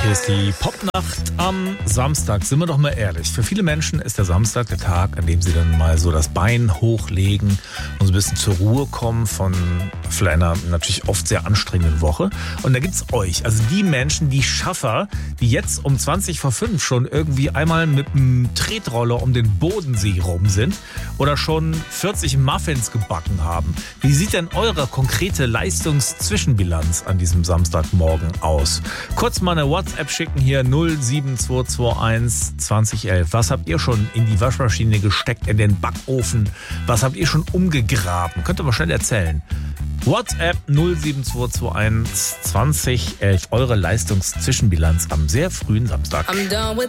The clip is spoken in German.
Hier ist die Popnacht am Samstag. Sind wir doch mal ehrlich. Für viele Menschen ist der Samstag der Tag, an dem sie dann mal so das Bein hochlegen und so ein bisschen zur Ruhe kommen von vielleicht einer natürlich oft sehr anstrengenden Woche. Und da gibt's euch, also die Menschen, die Schaffer, die jetzt um 5:20 schon irgendwie einmal mit einem Tretroller um den Bodensee rum sind oder schon 40 Muffins gebacken haben. Wie sieht denn eure konkrete Leistungszwischenbilanz an diesem Samstagmorgen aus? Kurz mal eine WhatsApp schicken hier 07221 2011. Was habt ihr schon in die Waschmaschine gesteckt, in den Backofen? Was habt ihr schon umgegraben? Könnt ihr mal schnell erzählen. WhatsApp 07221 2011. Eure Leistungszwischenbilanz am sehr frühen Samstag. I'm done with